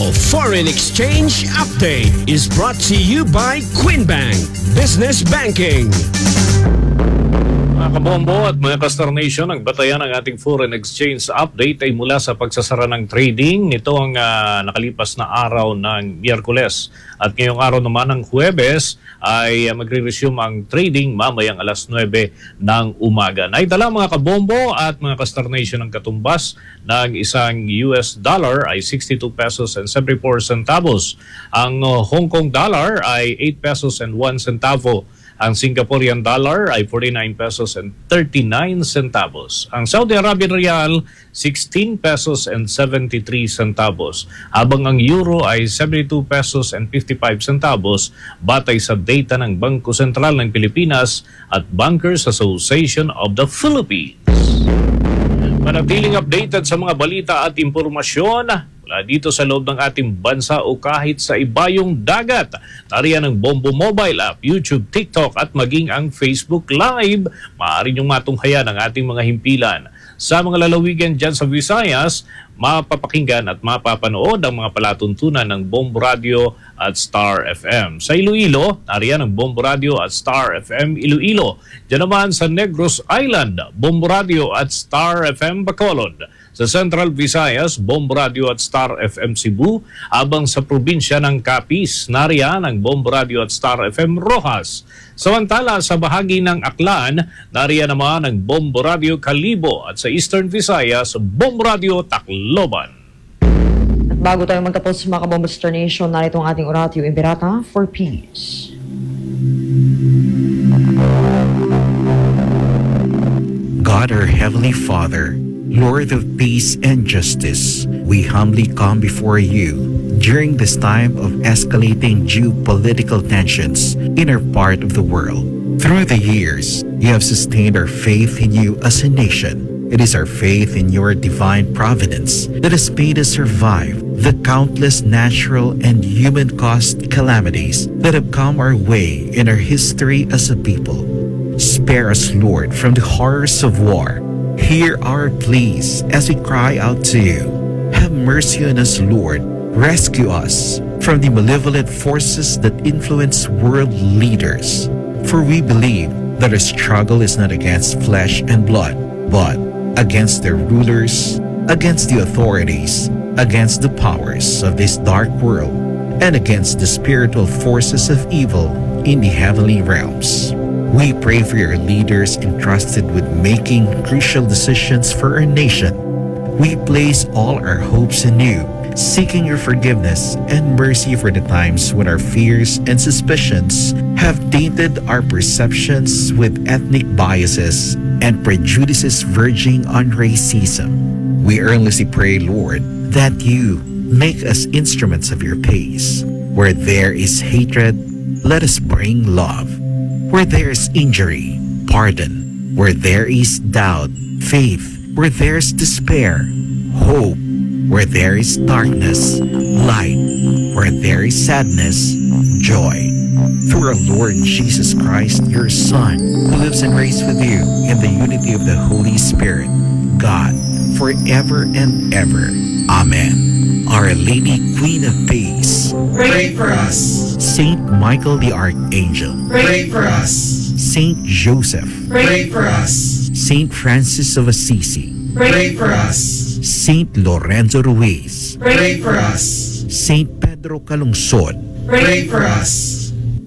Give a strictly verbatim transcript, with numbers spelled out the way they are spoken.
Foreign Exchange Update is brought to you by Quinbank Business Banking. Mga kabombo at mga Kastar Nation, ang batayan ng ating foreign exchange update ay mula sa pagsasara ng trading nitong uh, nakalipas na araw ng Miyerkules. At ngayong araw naman ng Huwebes ay uh, magre-resume ang trading mamayang alas nuwebe ng umaga. Naitala mga kabombo at mga Kastar Nation, ang katumbas ng isang U S dollar ay sixty-two pesos and seventy-four centavos. Ang uh, Hong Kong dollar ay eight pesos and one centavo. Ang Singaporean dollar ay forty-nine pesos and thirty-nine centavos. Ang Saudi Arabian Riyal, sixteen pesos and seventy-three centavos. Habang ang euro ay seventy-two pesos and fifty-five centavos batay sa data ng Bangko Sentral ng Pilipinas at Bankers Association of the Philippines. Manatiling updated sa mga balita at impormasyon mula dito sa loob ng ating bansa o kahit sa ibayong dagat. Nariyan ang Bombo Mobile App, YouTube, TikTok at maging ang Facebook Live. Maaari niyong matunghayan ang ating mga himpilan. Sa mga lalawigan dyan sa Visayas, mapapakinggan at mapapanood ang mga palatuntunan ng Bombo Radio at Star F M. Sa Iloilo, nariyan ang Bombo Radio at Star F M Iloilo. Diyan naman sa Negros Island, Bombo Radio at Star F M Bacolod. Sa Central Visayas, Bombo Radio at Star F M Cebu. Habang sa probinsya ng Capiz, nariyan ang Bombo Radio at Star F M Rojas. Samantala sa bahagi ng Aklan, nariyan naman ang Bombo Radio Kalibo at sa Eastern Visayas, Bombo Radio Tacloban. At bago tayo magtapos mga kabombo Star Nation, narito ang ating Oratio Imperata for Peace. God, our Heavenly Father, Lord of peace and justice, we humbly come before you during this time of escalating geopolitical tensions in our part of the world. Through the years, you have sustained our faith in you as a nation. It is our faith in your divine providence that has made us survive the countless natural and human-caused calamities that have come our way in our history as a people. Spare us, Lord, from the horrors of war. Hear our pleas as we cry out to you. Have mercy on us, Lord. Rescue us from the malevolent forces that influence world leaders. For we believe that our struggle is not against flesh and blood, but against their rulers, against the authorities, against the powers of this dark world, and against the spiritual forces of evil in the heavenly realms. We pray for your leaders entrusted with making crucial decisions for our nation. We place all our hopes in you, seeking your forgiveness and mercy for the times when our fears and suspicions have tainted our perceptions with ethnic biases and prejudices verging on racism. We earnestly pray, Lord, that you make us instruments of your peace. Where there is hatred, let us bring love. Where there is injury, pardon. Where there is doubt, faith. Where there is despair, hope. Where there is darkness, light. Where there is sadness, joy. Through our Lord Jesus Christ, your Son, who lives and reigns with you in the unity of the Holy Spirit, God, forever and ever. Amen. Our Lady, Queen of Peace, pray for us. Saint Michael the Archangel, pray for us. Saint Joseph, pray for us. Saint Francis of Assisi, pray for us. Saint Lorenzo Ruiz, pray for us. Saint Pedro Calungsod, pray for us.